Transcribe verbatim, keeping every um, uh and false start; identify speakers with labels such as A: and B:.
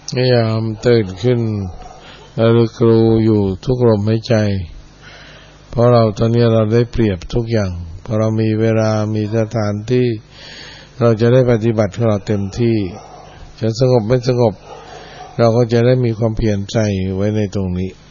A: พยายามตื่นขึ้นระลึกรู้อยู่ทุกลมหายใจเพราะเราตอนนี้เราได้เปรียบทุกอย่างเพราะเรามีเวลามีสถานที่เราจะได้ปฏิบัติของเราเต็มที่จะสงบไม่สงบเราก็จะได้มีความเพียรใจไว้ในตรงนี้